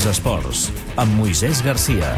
dels esports, amb Moisès Garcia.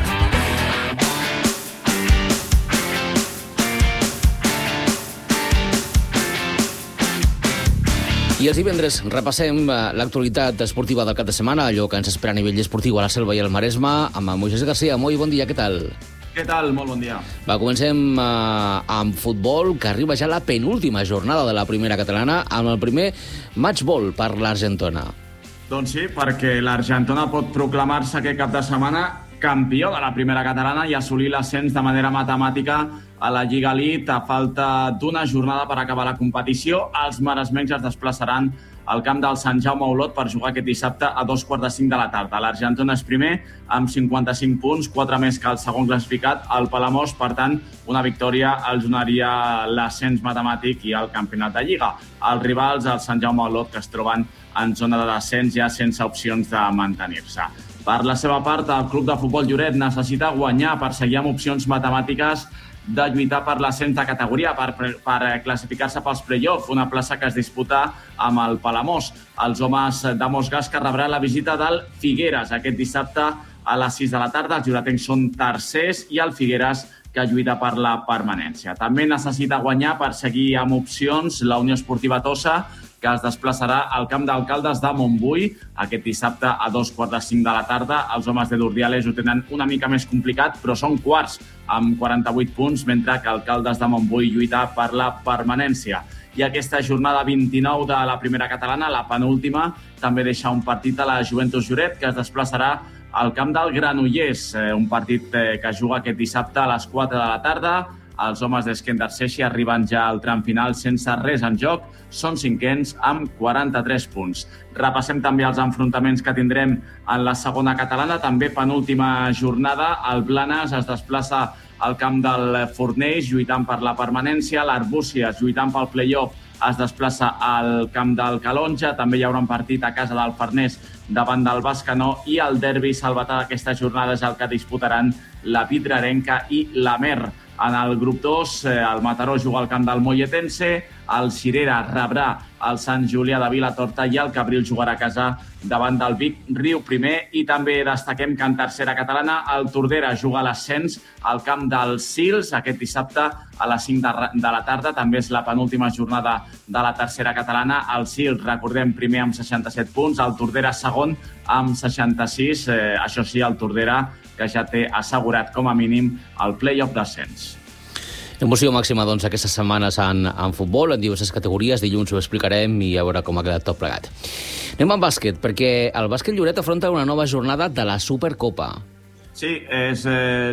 I els divendres repassem l'actualitat esportiva del cap de setmana, allò que ens espera a nivell esportiu a la Selva i al Maresme, amb Moisés Garcia. Molt bon dia, què tal? Què tal? Molt bon dia. Va, comencem amb futbol, que arriba ja la penúltima jornada de la primera catalana, amb el primer matchball per l'Argentona. Doncs sí, perquè l'Argentona pot proclamar-se aquest cap de setmana campió de la primera catalana i assolir l'ascens de manera matemàtica a la Lliga Elite a falta d'una jornada per acabar la competició. Els maresmencs es desplaçaran al camp del Sant Jaume Olot per jugar aquest dissabte a 2:45 de la tarda. L'Argentona és primer amb 55 punts, 4 més que el segon classificat, el Palamós. Per tant, una victòria els donaria l'ascens matemàtic i el campionat de Lliga. Els rivals, el Sant Jaume Olot, que es troben en zona de descens ja sense opcions de mantenir-se. Per la seva part, el Club de Futbol Lloret necessita guanyar per seguir amb opcions matemàtiques de lluitar per l'ascens de categoria, per classificar-se pels play-off, una plaça que es disputa amb el Palamós. Els homes de Mosgas, que rebrà la visita del Figueres aquest dissabte a les 6 de la tarda. Els lloretencs són tercers i el Figueres, que lluita per la permanència. També necessita guanyar per seguir amb opcions la Unió Esportiva Tossa, que es desplaçarà al camp d'Alcaldes de Montbui aquest dissabte a 2:45 de la tarda. Els homes de Durdiales ho tenen una mica més complicat, però són quarts amb 48 punts, mentre que Alcaldes de Montbui lluita per la permanència. I aquesta jornada 29 de la primera catalana, la penúltima, també deixa un partit a la Juventus Lloret, que es desplaçarà al camp del Granollers, un partit que juga aquest dissabte a les 4 de la tarda. Els homes d'Eskender Seixi arriben ja al tram final sense res en joc. Són cinquens amb 43 punts. Repassem també els enfrontaments que tindrem en la segona catalana. També penúltima jornada. El Blanes es desplaça al camp del Fornells, lluitant per la permanència. L'Arbúcies, lluitant pel play-off, es desplaça al camp del Calonja. També hi haurà un partit a casa del Farners davant del Bescanó. I el derbi salvatà d'aquesta jornada és el que disputaran la Vidrarenca i la Mer. En el grup 2, el Mataró juga al camp del Molletense, el Cirera rebrà el Sant Julià de Vilatorta i el Cabril jugarà a casa davant del Vic Riu Primer. I també destaquem que en tercera catalana el Tordera juga a l'ascens al camp dels Sils aquest dissabte a les 5 de la tarda. També és la penúltima jornada de la tercera catalana. El Sils, recordem, primer amb 67 punts, el Tordera segon amb 66. Això sí, el Tordera, que ja té assegurat com a mínim el play-off d'ascens. Emoció màxima, doncs, aquestes setmanes en futbol, en diverses categories. Dilluns ho explicarem i a veure com ha quedat tot plegat. Anem amb bàsquet, perquè el bàsquet Lloret afronta una nova jornada de la Supercopa. Sí, és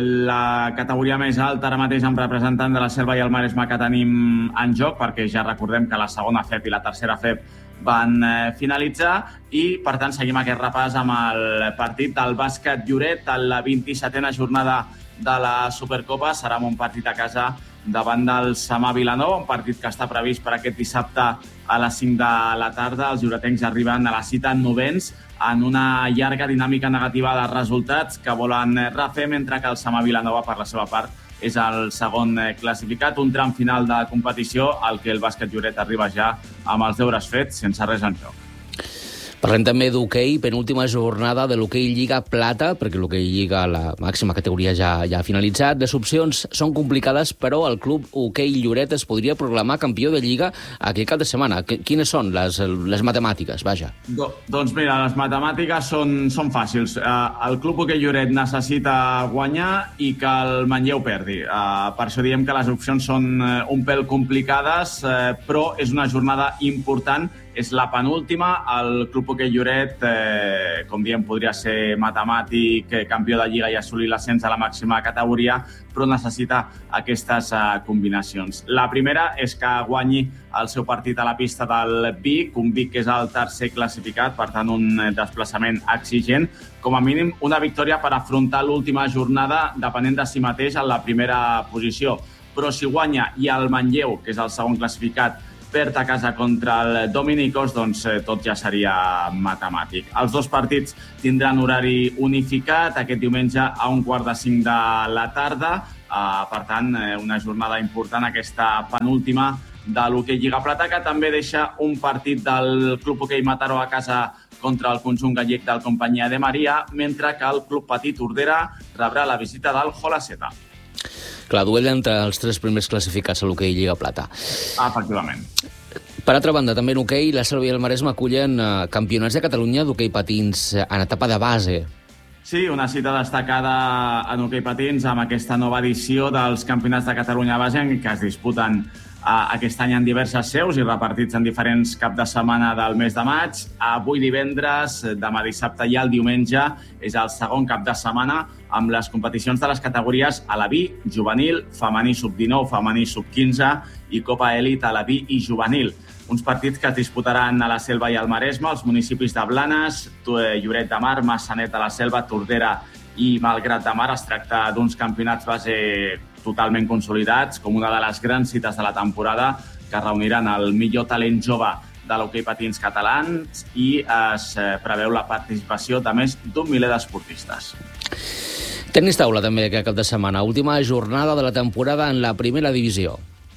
la categoria més alta ara mateix amb representant de la Selva i el Maresme que tenim en joc, perquè ja recordem que la segona FEP i la tercera FEP van finalitzar i, per tant, seguim aquest repàs amb el partit del bàsquet Lloret a la 27a jornada de la Supercopa. Serà un partit a casa davant del Samà Vilanova, un partit que està previst per aquest dissabte a les 5 de la tarda. Els lloretencs arriben a la cita novens en una llarga dinàmica negativa de resultats que volen refer, mentre que el Samà Vilanova, per la seva part, és el segon classificat. Un tram final de competició al que el bàsquet Lloret arriba ja amb els deures fets, sense res en joc. Parlem també d'hoquei, penúltima jornada de l'hoquei Lliga Plata, perquè l'hoquei Lliga, la màxima categoria, ja ha finalitzat. Les opcions són complicades, però el club hoquei Lloret es podria proclamar campió de Lliga aquest cap de setmana. Quines són les matemàtiques? Vaja. Doncs mira, les matemàtiques són fàcils. El club hoquei Lloret necessita guanyar i que el Manlleu perdi. Per això diem que les opcions són un pèl complicades, però és una jornada important. És la penúltima. El Club Hoquei Lloret, com diem, podria ser matemàtic, campió de Lliga i assolir l'ascens a la màxima categoria, però necessita aquestes combinacions. La primera és que guanyi el seu partit a la pista del Vic, un Vic que és el tercer classificat, per tant un desplaçament exigent. Com a mínim una victòria per afrontar l'última jornada depenent de si mateix en la primera posició. Però si guanya i el Manlleu, que és el segon classificat, perd a casa contra el Dominicos, doncs tot ja seria matemàtic. Els dos partits tindran horari unificat aquest diumenge a 4:45 de la tarda. Per tant, una jornada important, aquesta penúltima de l'hoquei Lliga Plata, que també deixa un partit del Club Hoquei Mataró a casa contra el conjunt gallec del Companyia de Maria, mentre que el Club Patí Tordera rebrà la visita del Holaceta. Clar, duel entre els 3 primers classificats a l'hoquei Lliga Plata. Efectivament. Per altra banda, també en hoquei, la Selva i el Maresme acullen campionats de Catalunya d'hoquei patins en etapa de base. Sí, una cita destacada en hoquei patins amb aquesta nova edició dels Campionats de Catalunya de base que es disputen aquest any en diverses seus i repartits en diferents cap de setmana del mes de maig. Avui divendres, demà dissabte i el diumenge és el segon cap de setmana amb les competicions de les categories Alaví, Juvenil, Femení Sub-19, Femení Sub-15 i Copa Elit Alaví i Juvenil. Uns partits que es disputaran a la Selva i al Maresme, als municipis de Blanes, Lloret de Mar, Massanet a la Selva, Tordera i Malgrat de Mar. Es tracta d'uns campionats base totalment consolidats, com una de les grans cites de la temporada, que reuniran el millor talent jove de l'hoquei patins catalans i es preveu la participació de més d'1 miler d'esportistes. Tenis taula també aquest cap de setmana. Última jornada de la temporada en la primera divisió.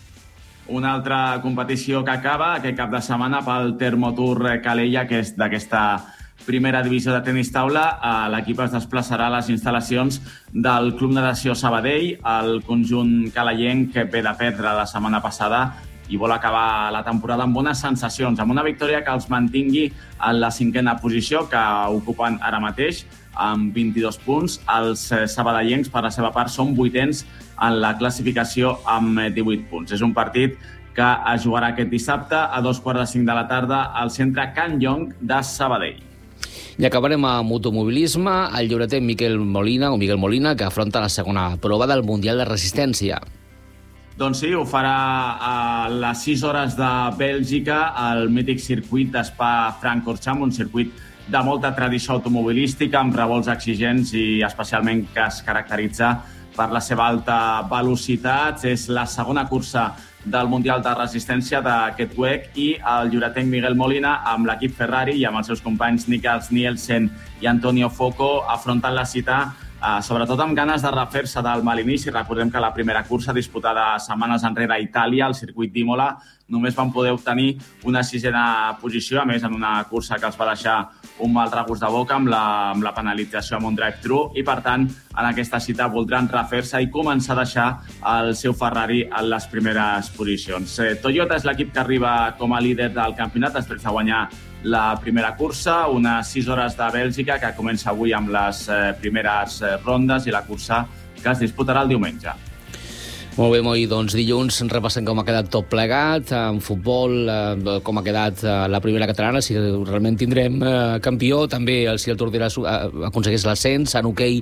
Una altra competició que acaba aquest cap de setmana pel Termotour Calella, que és d'aquesta primera divisió de tenis taula. L'equip es desplaçarà a les instal·lacions del Club Natació Sabadell. El conjunt calellenc ve de perdre la setmana passada i vol acabar la temporada amb bones sensacions, amb una victòria que els mantingui en la 5a posició, que ocupen ara mateix, amb 22 punts. Els sabadellencs, per la seva part, són 8ens en la classificació amb 18 punts. És un partit que es jugarà aquest dissabte a 2:45 de la tarda al centre Can Llong de Sabadell. I acabarem amb automobilisme. El lloreter Miguel Molina, que afronta la segona prova del Mundial de Resistència. Doncs sí, ho farà a les 6 hores de Bèlgica, al mític circuit d'Spa-Francorchamps, un circuit de molta tradició automobilística, amb revolts exigents i especialment que es caracteritza per la seva alta velocitat. És la segona cursa del Mundial de Resistència d'aquest WEC i el lloretenc Miguel Molina, amb l'equip Ferrari i amb els seus companys Niklas Nielsen i Antonio Foco, afrontant la cita sobretot amb ganes de refer-se del mal inici. Recordem que la primera cursa disputada setmanes enrere a Itàlia, al circuit d'Imola, només van poder obtenir una 6a posició, a més en una cursa que els va deixar un mal regust de boca amb la penalització amb un drive-thru, i per tant en aquesta cita voldran refer-se i començar a deixar el seu Ferrari en les primeres posicions. Toyota és l'equip que arriba com a líder del campionat després de guanyar la primera cursa, unes 6 hores de Bèlgica, que comença avui amb les primeres rondes, i la cursa que es disputarà el diumenge. Molt bé, Moi, doncs dilluns repassem com ha quedat tot plegat, en futbol, com ha quedat la primera catalana, si realment tindrem campió, també si el Tordera aconsegueix l'ascens, en hoquei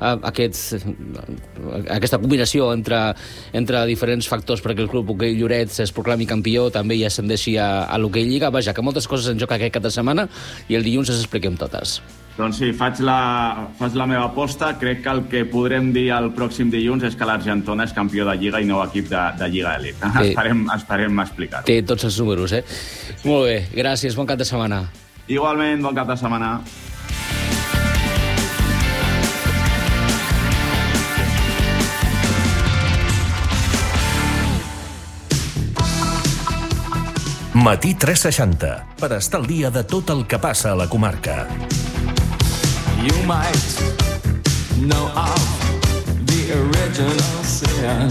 aquesta combinació entre diferents factors perquè el club hoquei Lloret es proclami campió, també hi ascendeixi a l'hoquei Lliga. Vaja, que moltes coses en joc aquest cap de setmana i el dilluns les expliquem totes. Doncs sí, faig la meva aposta. Crec que el que podrem dir el pròxim dilluns és que l'Argentona és campió de Lliga i no equip de Lliga Elit. Esperem explicar-ho. Té tots els números, eh? Molt bé, gràcies, bon cap de setmana. Igualment, bon cap de setmana. Matí 360, per estar al dia de tot el que passa a la comarca. You might know of the original sin,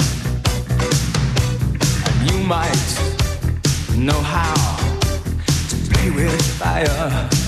and you might know how to play with fire.